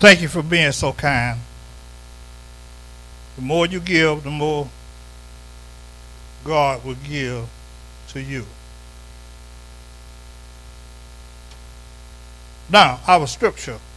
Thank you for being so kind. The more you give, the more God will give to you. Now, our scripture